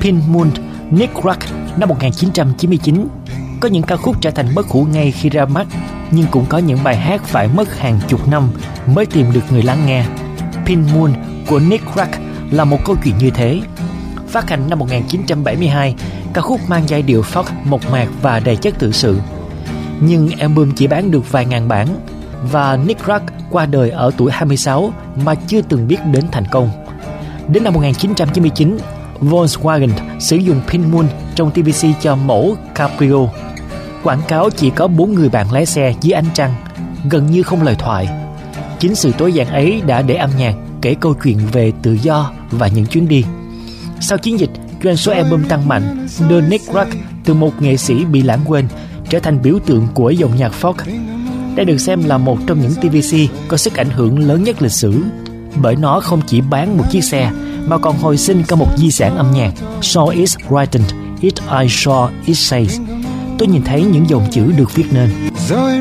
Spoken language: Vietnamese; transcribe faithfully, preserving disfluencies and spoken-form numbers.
Pink Moon, Nick Rock năm một nghìn chín trăm chín mươi chín. Có những ca khúc trở thành bất hủ ngay khi ra mắt, nhưng cũng có những bài hát phải mất hàng chục năm mới tìm được người lắng nghe. Pink Moon của Nick Rock là một câu chuyện như thế. Phát hành năm một nghìn chín trăm bảy mươi hai, ca khúc mang giai điệu folk mộc mạc và đầy chất tự sự. Nhưng album chỉ bán được vài ngàn bản, và Nick Rock qua đời ở tuổi hai mươi sáu mà chưa từng biết đến thành công. Đến năm một nghìn chín trăm chín mươi chín, Volkswagen sử dụng Pink Moon trong tê vê xê cho mẫu Cabrio. Quảng cáo chỉ có bốn người bạn lái xe dưới ánh trăng, gần như không lời thoại. Chính sự tối giản ấy đã để âm nhạc kể câu chuyện về tự do và những chuyến đi. Sau chiến dịch, doanh số album tăng mạnh, đưa Nick Rock từ một nghệ sĩ bị lãng quên trở thành biểu tượng của dòng nhạc folk. Đây được xem là một trong những tê vê xê có sức ảnh hưởng lớn nhất lịch sử, bởi nó không chỉ bán một chiếc xe mà còn hồi sinh cả một di sản âm nhạc. So it's written, it I saw it says. Tôi nhìn thấy những dòng chữ được viết nên.